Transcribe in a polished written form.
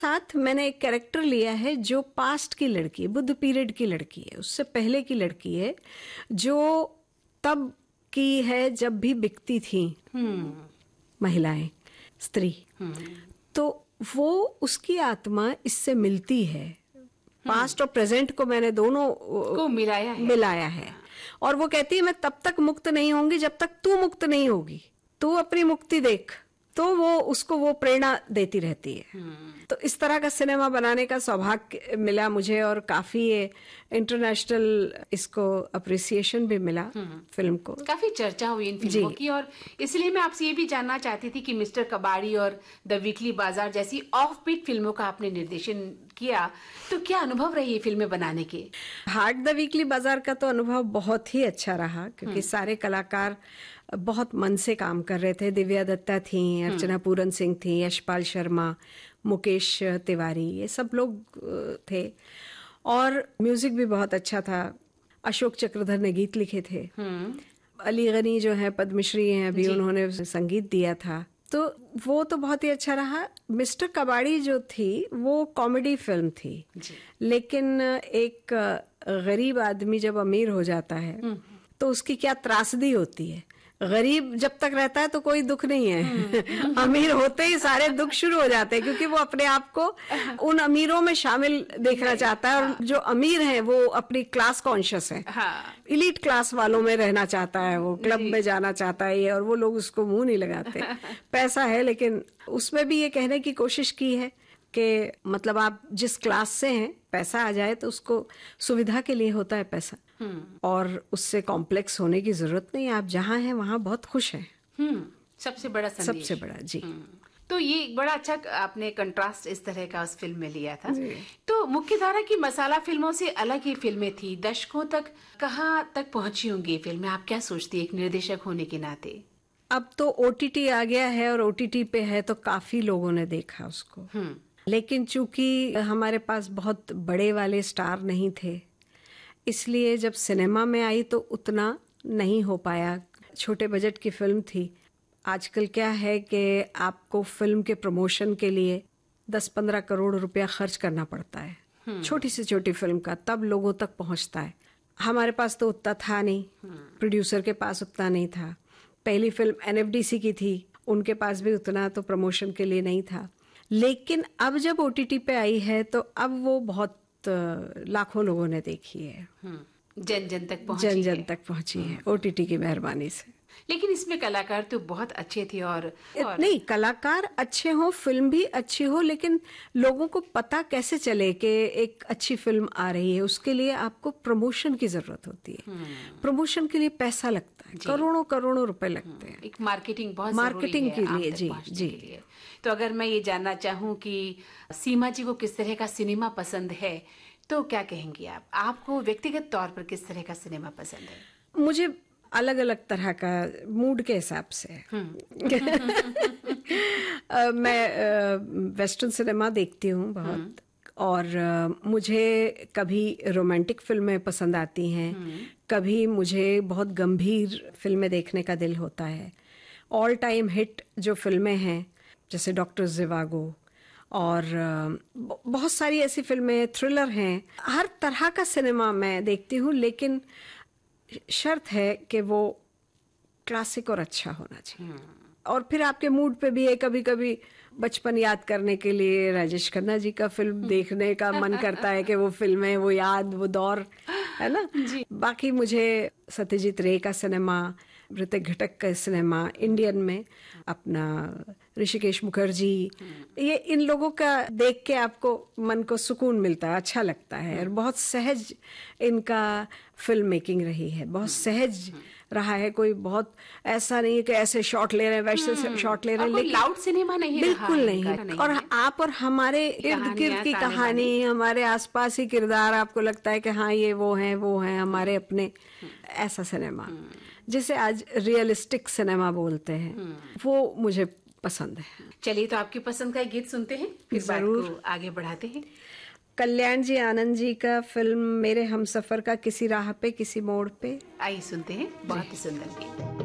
साथ मैंने एक कैरेक्टर लिया है जो पास्ट की लड़की है, बुद्ध पीरियड की लड़की है, उससे पहले की लड़की है, जो तब की है जब भी बिकती थी महिलाएं, स्त्री। तो वो उसकी आत्मा इससे मिलती है। पास्ट और प्रेजेंट को मैंने दोनों को मिलाया है। और वो कहती है मैं तब तक मुक्त नहीं होंगी जब तक तू मुक्त नहीं होगी, तू अपनी मुक्ति देख। तो वो उसको वो प्रेरणा देती रहती है। तो इस तरह का सिनेमा बनाने का सौभाग्य मिला मुझे, और काफी इंटरनेशनल इसको अप्रिसिएशन भी मिला फिल्म को। काफी चर्चा हुई इन फिल्मों की, और इसलिए मैं आपसे ये भी जानना चाहती थी कि मिस्टर कबाड़ी और द वीकली बाजार जैसी ऑफ बीट फिल्मों का आपने निर्देशन किया, तो क्या अनुभव रही फिल्में बनाने के? हार्ट द वीकली बाजार का तो अनुभव बहुत ही अच्छा रहा, क्योंकि सारे कलाकार बहुत मन से काम कर रहे थे। दिव्या दत्ता थी, अर्चना पूरन सिंह थी, यशपाल शर्मा, मुकेश तिवारी, ये सब लोग थे। और म्यूजिक भी बहुत अच्छा था। अशोक चक्रधर ने गीत लिखे थे। अली गनी जो है पद्मश्री हैं अभी, उन्होंने संगीत दिया था। तो वो तो बहुत ही अच्छा रहा। मिस्टर कबाड़ी जो थी वो कॉमेडी फिल्म थी, लेकिन एक गरीब आदमी जब अमीर हो जाता है तो उसकी क्या त्रासदी होती है। गरीब जब तक रहता है तो कोई दुख नहीं है, अमीर होते ही सारे दुख शुरू हो जाते हैं, क्योंकि वो अपने आप को उन अमीरों में शामिल देखना चाहता है। और जो अमीर है वो अपनी क्लास कॉन्शियस है, इलीट क्लास वालों में रहना चाहता है, वो क्लब में जाना चाहता है, और वो लोग उसको मुंह नहीं लगाते। पैसा है, लेकिन उसमें भी ये कहने की कोशिश की है कि मतलब आप जिस क्लास से हैं, पैसा आ जाए तो उसको सुविधा के लिए होता है पैसा, और उससे कॉम्प्लेक्स होने की जरूरत नहीं है। आप जहाँ हैं वहाँ बहुत खुश हैं। सबसे बड़ा संदेश, सबसे बड़ा। जी। तो ये बड़ा अच्छा आपने कंट्रास्ट इस तरह का उस फिल्म में लिया था। तो मुख्यधारा की मसाला फिल्मों से अलग ही फिल्में थी, दशकों तक कहाँ तक पहुंची होंगी फिल्में? आप क्या सोचती है एक निर्देशक होने के नाते? अब तो OTT आ गया है, और OTT पे है तो काफी लोगों ने देखा उसको। लेकिन चूंकि हमारे पास बहुत बड़े वाले स्टार नहीं थे, इसलिए जब सिनेमा में आई तो उतना नहीं हो पाया। छोटे बजट की फिल्म थी। आजकल क्या है कि आपको फिल्म के प्रमोशन के लिए 10-15 करोड़ रुपया खर्च करना पड़ता है, छोटी से छोटी फिल्म का, तब लोगों तक पहुंचता है। हमारे पास तो उतना था नहीं, प्रोड्यूसर के पास उतना नहीं था। पहली फिल्म NFDC की थी, उनके पास भी उतना तो प्रमोशन के लिए नहीं था। लेकिन अब जब OTT पे आई है तो अब वो बहुत लाखों लोगों ने देखी है, जन जन तक पहुंची है OTT की मेहरबानी से। लेकिन इसमें कलाकार तो बहुत अच्छे थे, और नहीं, कलाकार अच्छे हो, फिल्म भी अच्छी हो, लेकिन लोगों को पता कैसे चले कि एक अच्छी फिल्म आ रही है, उसके लिए आपको प्रमोशन की जरूरत होती है। प्रमोशन के लिए पैसा लगता है, करोड़ों करोड़ों रुपए लगते हैं। एक मार्केटिंग बहुत मार्केटिंग के लिए। जी। तो अगर मैं ये जानना चाहूँ कि सीमा जी को किस तरह का सिनेमा पसंद है, तो क्या कहेंगी आप? आपको व्यक्तिगत तौर पर किस तरह का सिनेमा पसंद है? मुझे अलग अलग तरह का, मूड के हिसाब से। मैं वेस्टर्न सिनेमा देखती हूँ बहुत, और मुझे कभी रोमांटिक फिल्में पसंद आती हैं, कभी मुझे बहुत गंभीर फिल्में देखने का दिल होता है। ऑल टाइम हिट जो फिल्में हैं, जैसे डॉक्टर ज़िवागो, और बहुत सारी ऐसी फिल्में, थ्रिलर हैं, हर तरह का सिनेमा मैं देखती हूँ, लेकिन शर्त है कि वो क्लासिक और अच्छा होना चाहिए। और फिर आपके मूड पे भी है, कभी कभी बचपन याद करने के लिए राजेश खन्ना जी का फिल्म देखने का मन करता है कि वो फिल्में, वो याद, वो दौर है ना। बाकी मुझे सत्यजीत रे का सिनेमा, ऋतिक घटक का सिनेमा, इंडियन में अपना ऋषिकेश मुखर्जी, ये इन लोगों का देख के आपको मन को सुकून मिलता है, अच्छा लगता है। और बहुत सहज इनका फिल्म मेकिंग रही है, बहुत सहज रहा है। कोई बहुत ऐसा नहीं है कि ऐसे शॉट ले रहे हैं, वैसे शॉट ले रहे हैं, लेकिन लाउड सिनेमा नहीं, बिल्कुल नहीं। और आप और हमारे इर्द गिर्द की कहानी, हमारे आसपास ही किरदार, आपको लगता है कि हाँ ये वो हैं हमारे अपने, ऐसा सिनेमा जिसे आज रियलिस्टिक सिनेमा बोलते हैं, वो मुझे पसंद है। चलिए, तो आपकी पसंद का एक गीत सुनते हैं, फिर बात को आगे बढ़ाते हैं। कल्याण जी आनंद जी का फिल्म मेरे हमसफर का किसी राह पे किसी मोड़ पे। आइए सुनते हैं, बहुत ही सुंदर गीत।